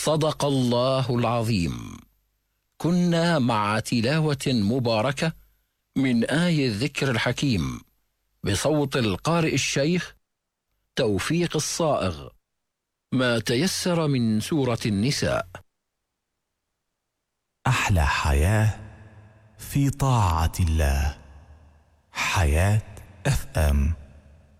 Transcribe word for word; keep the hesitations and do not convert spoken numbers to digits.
صدق الله العظيم. كنا مع تلاوة مباركة من آي الذكر الحكيم بصوت القارئ الشيخ توفيق الصائغ، ما تيسر من سورة النساء. أحلى حياة في طاعة الله. حياة اف ام.